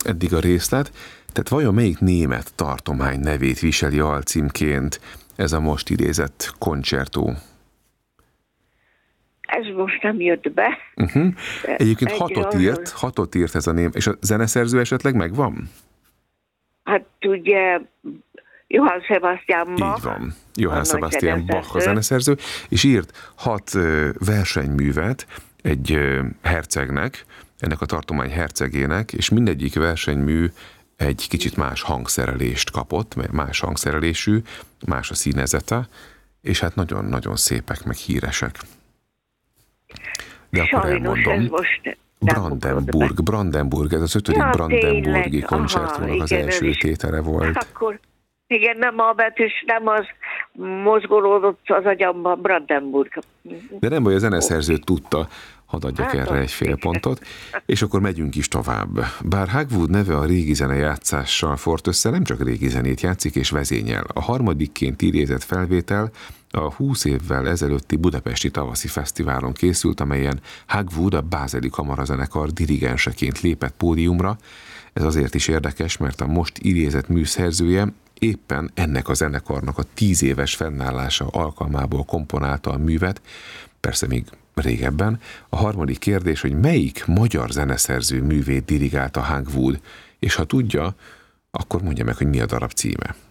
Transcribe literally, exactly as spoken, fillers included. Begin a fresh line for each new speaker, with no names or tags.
eddig a részlet. Tehát vajon melyik német tartomány nevét viseli alcímként ez a most idézett koncertó?
Ez most nem jött be.
Uh-huh. Egyébként
Egy
hatot
arról...
írt, hatot írt ez a ném, és a zeneszerző esetleg megvan?
Hát ugye Johann Sebastian Bach.
Így van. Johann Sebastian Bach a zeneszerző, és írt hat versenyművet egy hercegnek, ennek a tartomány hercegének, és mindegyik versenymű egy kicsit más hangszerelést kapott, mert más hangszerelésű, más a színezete, és hát nagyon-nagyon szépek, meg híresek. De akkor elmondom, Brandenburg, Brandenburg, ez az ötödik ja, Brandenburgi koncerttónak az első tétele volt.
Akkor, igen, nem a betűs, nem az mozgolódott az agyamban, Brandenburg.
De nem baj, a zeneszerző tudta, hadd adjak hát, erre egy fél pontot, és akkor megyünk is tovább. Bár Hagwood neve a régi zene játszással fort össze, nem csak régi zenét játszik és vezényel. A harmadikként idézett felvétel a húsz évvel ezelőtti budapesti tavaszi fesztiválon készült, amelyen Hagwood a Bázeli Kamarazenekar dirigenseként lépett pódiumra. Ez azért is érdekes, mert a most idézett műszerzője éppen ennek a zenekarnak a tíz éves fennállása alkalmából komponálta a művet, persze még régebben. A harmadik kérdés, hogy melyik magyar zeneszerző művét dirigálta Hagwood, és ha tudja, akkor mondja meg, hogy mi a darab címe.